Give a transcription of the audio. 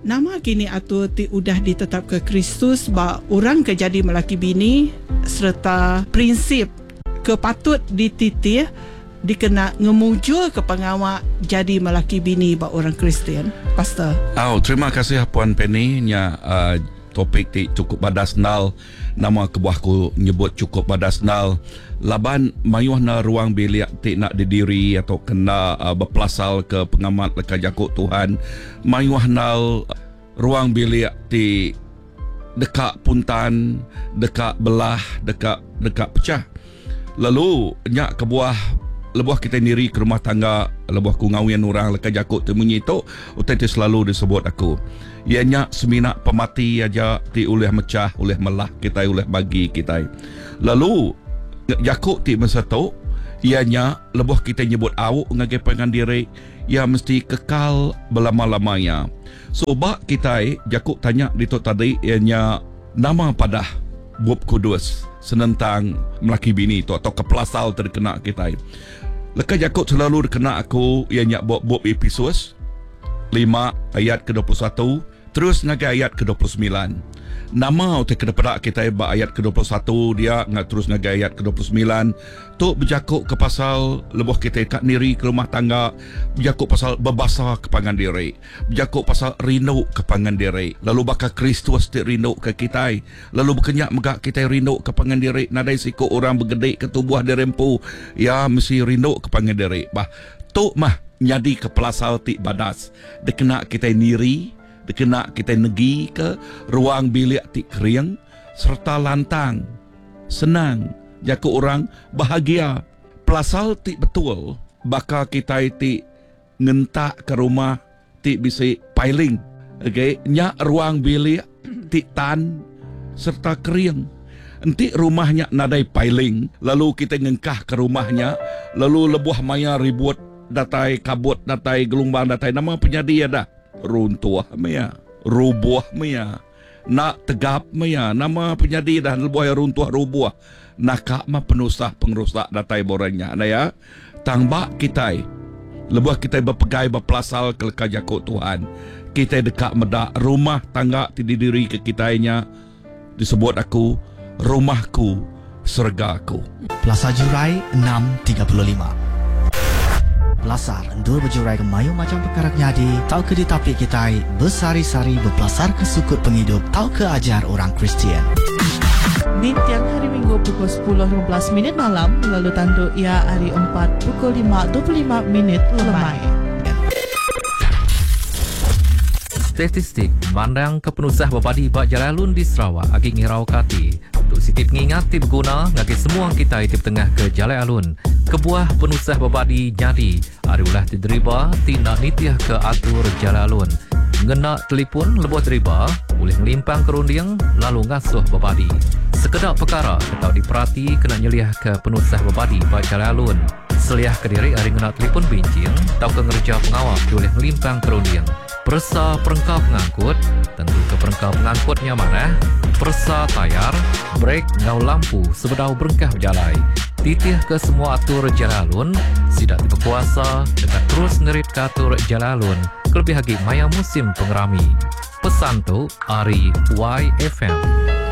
Nama kini atur ti udah ditetap ke Kristus ba orang ke jadi melaki bini serta prinsip kepatut dititih dikena ngemujul ke pengawak jadi melaki bini ba orang Kristian. Pastor. Terima kasih Puan Penny nya topik ti cukup badasnal. Nama kebuahku nyebut cukup badasnal. Laban mayuh na ruang bilik ti nak didiri atau kena berpelasal ke pengamat leka jakuk Tuhan. Mayuh na ruang bilik ti dekat puntan, dekat belah, dekat pecah. Lalu nyak kebuah lebuh kita sendiri ke rumah tangga, lebuh ku ngawian orang leka jakuk temunyi tu utai tu selalu disebut aku. Ianya seminak pemati aja ti oleh mecah, oleh melah kita, oleh bagi kita. Lalu jakuk ti masa tu ianya lebuh kita nyebut awuk ngagai pengan diri ia mesti kekal belama-lamanya. Sebab kita jakuk tanya di tu tadi ianya nama padah Bob Kudus senentang melaki bini tu atau kepelasal terkena kita. Leka jakut selalu kena aku ianya Bob Efesus 5 ayat ke-21 terus ngagai ayat ke-29. Nama utai kedepada kita ba ayat ke-21 dia terus ngagai ayat ke-29 tu berjakuk ke pasal lebuh kita tak niri ke rumah tangga, berjakuk pasal berbasa ke pangan diri, berjakuk pasal rindu ke pangan diri, lalu bakal Kristus ti rindu ke kita, lalu berkenyak megak kita rindu ke pangan diri, nadai siku orang bergedek ke tubuh dirempu ya mesti rindu ke pangan diri. Bah tu mah nyadi ke pelasal ti badas dekena kita niri, dekena kita negi ke ruang bilik ti kering serta lantang senang jaku orang bahagia pelasal ti betul bakal kita ti ngentak ke rumah ti bisa piling nya ruang bilik ti tan serta kering enti rumahnya nadai piling lalu kita ngengkah ke rumahnya lalu lebuh maya ribut datai kabut datai gelombang datai nama penyadi ada runtuh maya, rubuh maya, nak tegap maya, nama penyadi dah lebuh runtuh rubuh, nakak mah penusah pengerusak datai borangnya, nah ya, tangbak kita, lebuh kita berpegai berpelasal ke leka jakuk Tuhan, kita dekat medak rumah tangga didiri ke kitanya, disebut aku rumahku surgaku. Plaza Jurai 635. Pelasar endul berjurai ke mayu macam perkara nyadi, tau ke di tapi kita bersari-sari berpelasar ke sukut penghidup, tau ke ajar orang Kristian. Di tiang hari Minggu pukul 10.15 malam, lalu tanduk ia hari 4 pukul 5.25 lemai. Statistik memandang kepenusah bapadi Bak Jalalun di Sarawak agi ngirau kati. Untuk sitip mengingat tip guna ngagi semua kita tip tengah ke Jalai Alun. Kebuah penusah bapadi nyadi ariulah dideriba tindak nitiah ke atur Jalai Alun. Ngena telefon lebuh deriba boleh ngelimpang kerunding lalu ngasuh bapadi. Sekedar perkara ketau diperhati kena nyeliah ke penusah bapadi Bak Jalai Alun. Seliah ke diri hari ngena telefon bincang tau ke ngerja pengawal boleh ngelimpang kerunding. Persa perengkap pengangkut, tentu ke perengkap pengangkutnya mana? Persa tayar, brek ngau lampu sebedau berengkah berjalai. Titih ke semua atur jalalun, sidak berkuasa dekat terus nerit ke atur jalalun, kelebih lagi maya musim pengerami. Pesan tu, Ari YFM.